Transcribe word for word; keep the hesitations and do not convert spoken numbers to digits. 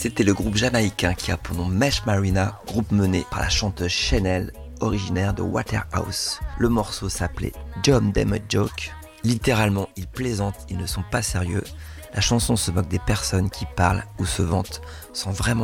C'était le groupe jamaïcain qui a pour nom Mesh Marina, groupe mené par la chanteuse Chanel, originaire de Waterhouse. Le morceau s'appelait Jom Dem a Joke. Littéralement, ils plaisantent, ils ne sont pas sérieux. La chanson se moque des personnes qui parlent ou se vantent sans vraiment